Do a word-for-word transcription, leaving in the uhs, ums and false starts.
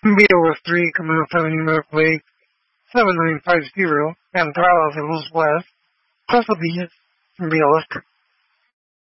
B O S three, Command seven Northway, seven nine five zero, and throttle to Los West, Crystal Beach, B L S.